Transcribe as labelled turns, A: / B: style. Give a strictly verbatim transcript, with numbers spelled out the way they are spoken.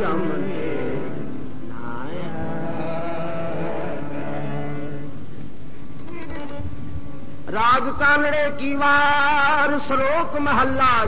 A: जम ने राग कानड़े की वार श्लोक महल्ला